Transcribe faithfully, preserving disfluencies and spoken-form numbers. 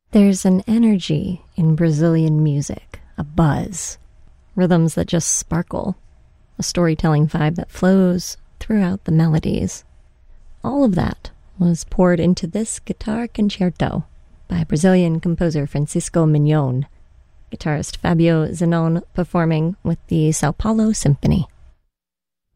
There's an energy in Brazilian music, a buzz, rhythms that just sparkle, a storytelling vibe that flows throughout the melodies. All of that was poured into this guitar concerto by Brazilian composer Francisco Mignon, guitarist Fabio Zenón performing with the Sao Paulo Symphony.